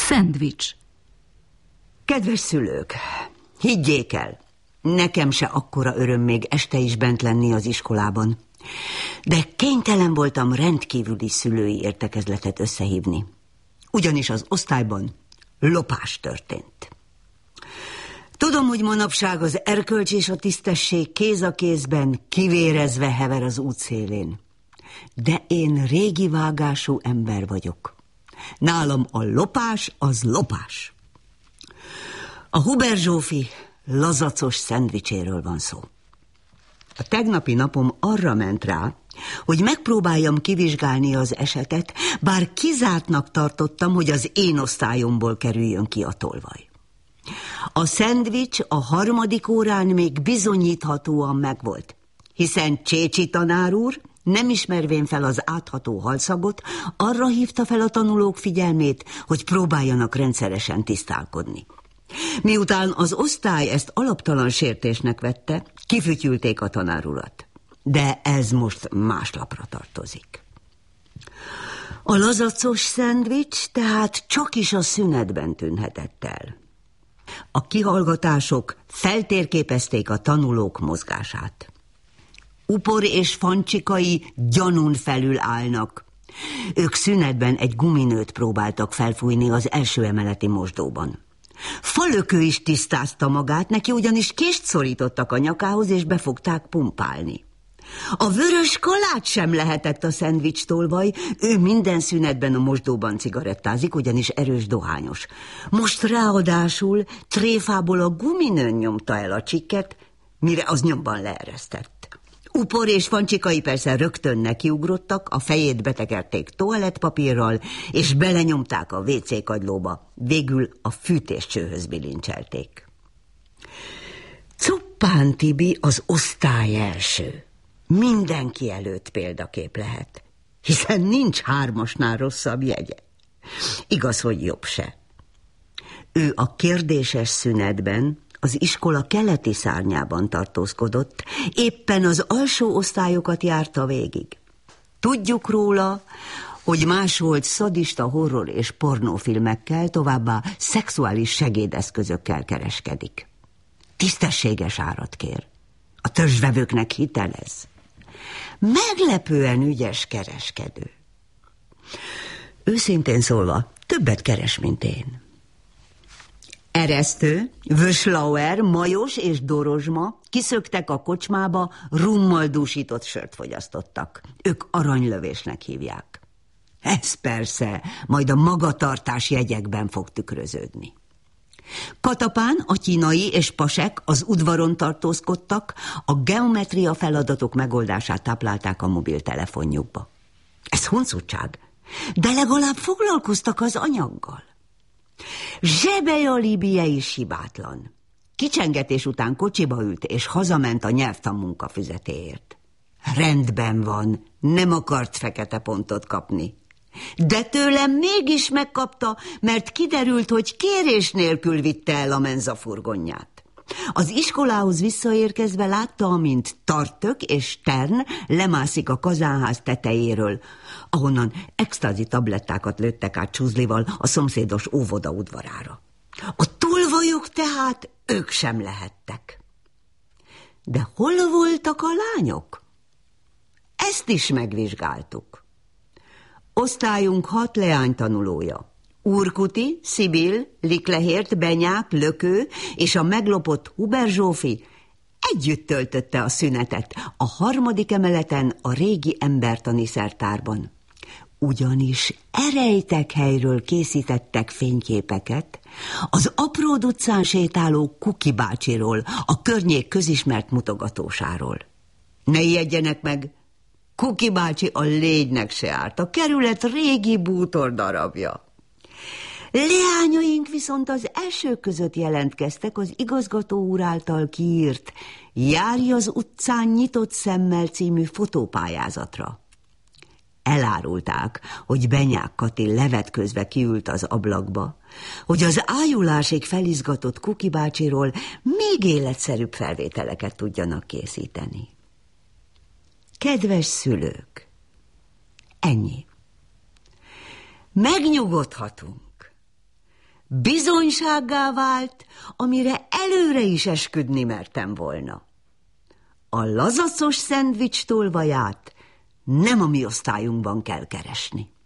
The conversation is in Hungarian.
Szendvics. Kedves szülők, higgyék el, nekem se akkora öröm még este is bent lenni az iskolában. De kénytelen voltam rendkívüli szülői értekezletet összehívni. Ugyanis az osztályban lopás történt. Tudom, hogy manapság az erkölcs és a tisztesség kéz a kézben kivérezve hever az útszélén. De én régi vágású ember vagyok. Nálam a lopás az lopás. A Huber Zsófi lazacos szendvicséről van szó. A tegnapi napom arra ment rá, hogy megpróbáljam kivizsgálni az esetet, bár kizártnak tartottam, hogy az én osztályomból kerüljön ki a tolvaj. A szendvics a 3. órán még bizonyíthatóan megvolt, hiszen Csécsi tanár úr, nem ismervén fel az átható halszagot, arra hívta fel a tanulók figyelmét, hogy próbáljanak rendszeresen tisztálkodni. Miután az osztály ezt alaptalan sértésnek vette, kifütyülték a tanár urat. De ez most más lapra tartozik. A lazacos szendvics tehát csak is a szünetben tűnhetett el. A kihallgatások feltérképezték a tanulók mozgását. Upor és Fancsikai gyanún felül állnak. Ők szünetben egy guminőt próbáltak felfújni az első emeleti mosdóban. Falökő is tisztázta magát, neki ugyanis kést szorítottak a nyakához, és befogták pumpálni. A Vörös Kalát sem lehetett a szendvics tolvaj, ő minden szünetben a mosdóban cigarettázik, ugyanis erős dohányos. Most ráadásul tréfából a guminőn nyomta el a csikket, mire az nyomban leeresztett. Upor és Fancsikai persze rögtön nekiugrottak, a fejét betekerték toalettpapírral, és belenyomták a WC kagylóba, végül a fűtéscsőhöz bilincselték. Cuppán Tibi az osztály első. Mindenki előtt példakép lehet, hiszen nincs 3-asnál rosszabb jegye. Igaz, hogy jobb se. Ő a kérdéses szünetben az iskola keleti szárnyában tartózkodott, éppen az alsó osztályokat járta végig. Tudjuk róla, hogy másolt szadista horror és pornófilmekkel, továbbá szexuális segédeszközökkel kereskedik. Tisztességes árat kér. A törzsvevőknek hitelez. Meglepően ügyes kereskedő. Őszintén szólva, többet keres, mint én. Eresztő, Vöslauer, Majos és Dorozsma kiszöktek a kocsmába, rummal dúsított sört fogyasztottak. Ők aranylövésnek hívják. Ez persze majd a magatartás jegyekben fog tükröződni. Katapán, Atyinai és Pasek az udvaron tartózkodtak, a geometria feladatok megoldását táplálták a mobiltelefonjukba. Ez huncutság, de legalább foglalkoztak az anyaggal. Zsebely Alibije is hibátlan. Kicsengetés után kocsiba ült, és hazament a nyelvtan munkafüzetéért. Rendben van, nem akart fekete pontot kapni. De tőlem mégis megkapta, mert kiderült, hogy kérés nélkül vitte el a menzafurgonját. Az iskolához visszaérkezve látta, amint Tartök és Stern lemászik a kazánház tetejéről, ahonnan extázi tablettákat lőttek át csuzlival a szomszédos óvoda udvarára. A tolvajok tehát ők sem lehettek. De hol voltak a lányok? Ezt is megvizsgáltuk. Osztályunk 6 leánytanulója. Urkuti, Szibil, Liklehért, Benyák, Lökő és a meglopott Huber Zsófi együtt töltötte a szünetet a 3. emeleten a régi embertani szertárban. Ugyanis erejtek helyről készítettek fényképeket az Apród utcán sétáló Kuki bácsiról, a környék közismert mutogatósáról. Ne ijedjenek meg, Kuki bácsi a légynek se árt, a kerület régi bútor darabja. Leányaink viszont az elsők között jelentkeztek az igazgató úr által kiírt Járj az utcán nyitott szemmel című fotópályázatra. Elárulták, hogy Benyák Kati levetközve kiült az ablakba, hogy az ájulásig felizgatott Kuki bácsiról még életszerűbb felvételeket tudjanak készíteni. Kedves szülők, ennyi. Megnyugodhatunk. bizonysággá vált, amire előre is esküdni mertem volna. A lazacos szendvics tolvaját nem a mi osztályunkban kell keresni.